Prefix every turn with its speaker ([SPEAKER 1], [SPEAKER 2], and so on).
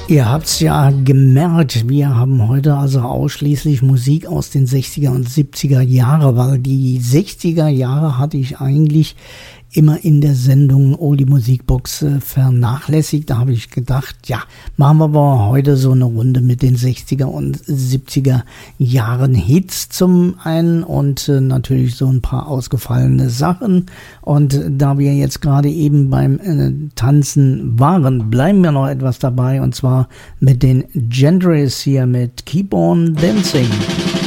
[SPEAKER 1] Ihr habt's ja gemerkt, wir haben heute also ausschließlich Musik aus den 60er und 70er Jahre, weil die 60er Jahre hatte ich eigentlich immer in der Sendung Oldie Musikbox vernachlässigt. Da habe ich gedacht, ja, machen wir aber heute so eine Runde mit den 60er und 70er Jahren Hits zum einen und natürlich so ein paar ausgefallene Sachen. Und da wir jetzt gerade eben beim Tanzen waren, bleiben wir noch etwas dabei und zwar mit den Gendress hier mit Keep on Dancing.